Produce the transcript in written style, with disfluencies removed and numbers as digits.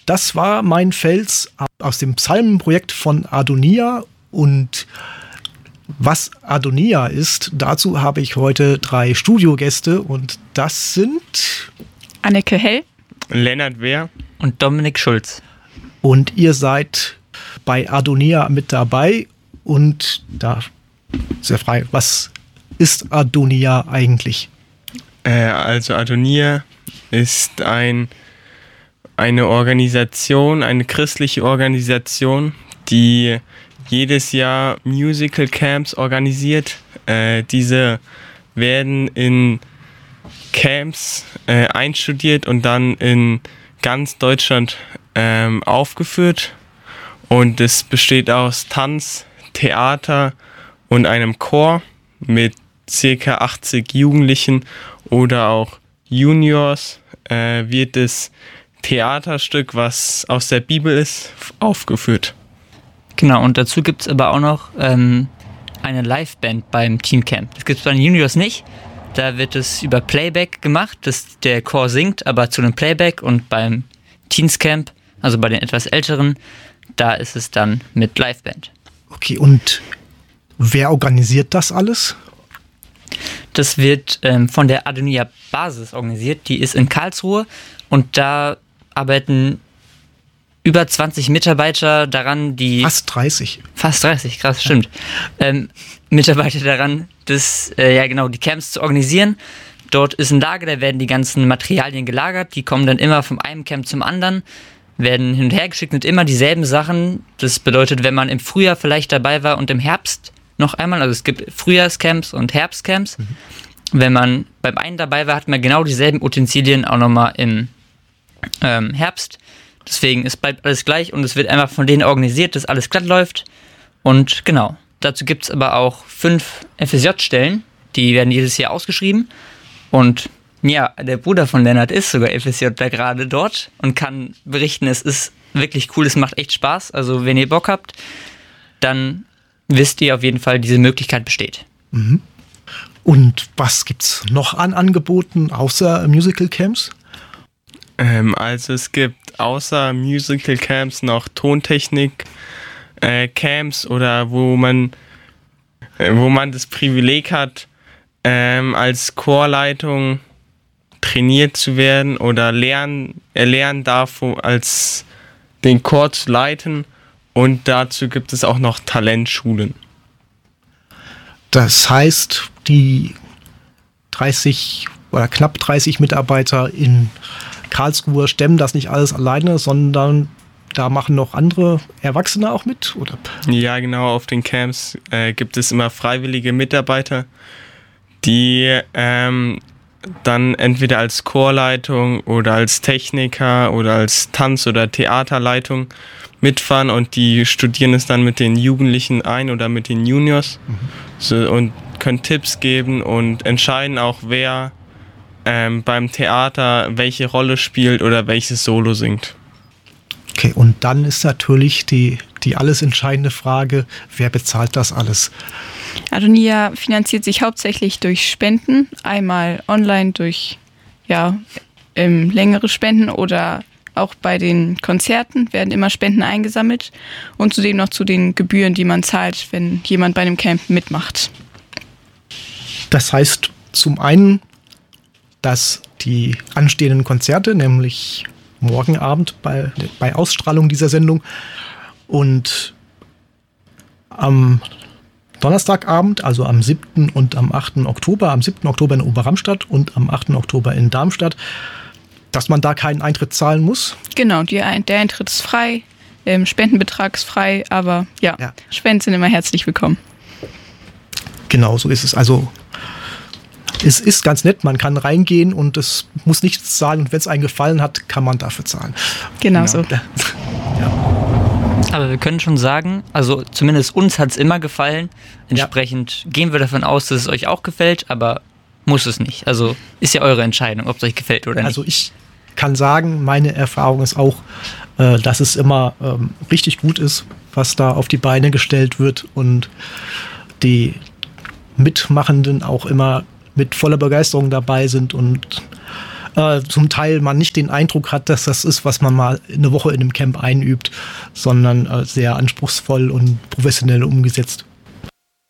das war mein Fels aus dem Psalmenprojekt von Adonia. Und was Adonia ist, dazu habe ich heute 3 Studiogäste. Und das sind Anneke Hell, Lennart Wehr und Dominik Schulz. Und ihr seid bei Adonia mit dabei. Und da sehr frei, was ist Adonia eigentlich? Also Adonia ist eine Organisation, eine christliche Organisation, die jedes Jahr Musical Camps organisiert. Diese werden in Camps einstudiert und dann in ganz Deutschland aufgeführt. Und es besteht aus Tanz, Theater und einem Chor mit ca. 80 Jugendlichen oder auch Juniors. Wird das Theaterstück, was aus der Bibel ist, aufgeführt. Genau, und dazu gibt es aber auch noch eine Liveband beim Teencamp. Das gibt es bei den Juniors nicht. Da wird es über Playback gemacht, dass der Chor singt, aber zu einem Playback. Und beim Teenscamp, also bei den etwas Älteren, da ist es dann mit Liveband. Okay, und wer organisiert das alles? Das wird von der Adonia Basis organisiert. Die ist in Karlsruhe und da arbeiten über 20 Mitarbeiter daran, die... Fast 30, krass, stimmt. Mitarbeiter daran, die Camps zu organisieren. Dort ist ein Lager, da werden die ganzen Materialien gelagert. Die kommen dann immer von einem Camp zum anderen, werden hin und her geschickt und immer dieselben Sachen. Das bedeutet, wenn man im Frühjahr vielleicht dabei war und im Herbst noch einmal, also es gibt Frühjahrscamps und Herbstcamps. Wenn man beim einen dabei war, hat man genau dieselben Utensilien auch nochmal im Herbst. Deswegen, es bleibt alles gleich und es wird einfach von denen organisiert, dass alles glatt läuft. Und genau, dazu gibt es aber auch 5 FSJ-Stellen, die werden jedes Jahr ausgeschrieben. Und ja, der Bruder von Lennart ist sogar FSJ da gerade dort und kann berichten, es ist wirklich cool, es macht echt Spaß. Also wenn ihr Bock habt, dann wisst ihr auf jeden Fall, diese Möglichkeit besteht. Mhm. Und was gibt's noch an Angeboten außer Musical Camps? Also es gibt außer Musical Camps noch Tontechnik Camps oder wo man das Privileg hat, als Chorleitung trainiert zu werden oder lernen darf, als den Chor zu leiten. Und dazu gibt es auch noch Talentschulen. Das heißt, die 30 oder knapp 30 Mitarbeiter in Karlsruhe stemmen das nicht alles alleine, sondern da machen noch andere Erwachsene auch mit, oder? Ja, genau. Auf den Camps gibt es immer freiwillige Mitarbeiter, die dann entweder als Chorleitung oder als Techniker oder als Tanz- oder Theaterleitung mitfahren und die studieren es dann mit den Jugendlichen ein oder mit den Juniors und können Tipps geben und entscheiden auch, wer beim Theater welche Rolle spielt oder welches Solo singt. Okay, und dann ist natürlich die alles entscheidende Frage, wer bezahlt das alles? Adonia finanziert sich hauptsächlich durch Spenden, einmal online durch längere Spenden oder auch bei den Konzerten werden immer Spenden eingesammelt und zudem noch zu den Gebühren, die man zahlt, wenn jemand bei einem Camp mitmacht. Das heißt zum einen, dass die anstehenden Konzerte, nämlich morgen Abend bei Ausstrahlung dieser Sendung und am Donnerstagabend, also am 7. und am 8. Oktober, am 7. Oktober in Oberramstadt und am 8. Oktober in Darmstadt, dass man da keinen Eintritt zahlen muss? Genau, der Eintritt ist frei, Spendenbetrag ist frei, aber ja, Spenden sind immer herzlich willkommen. Genau, so ist es. Also es ist ganz nett, man kann reingehen und es muss nichts zahlen und wenn es einem gefallen hat, kann man dafür zahlen. Genau so. Aber wir können schon sagen, also zumindest uns hat es immer gefallen. Entsprechend gehen wir davon aus, dass es euch auch gefällt, aber muss es nicht. Also ist ja eure Entscheidung, ob es euch gefällt oder nicht. Also ich kann sagen, meine Erfahrung ist auch, dass es immer richtig gut ist, was da auf die Beine gestellt wird und die Mitmachenden auch immer mit voller Begeisterung dabei sind und zum Teil man nicht den Eindruck hat, dass das ist, was man mal eine Woche in einem Camp einübt, sondern sehr anspruchsvoll und professionell umgesetzt.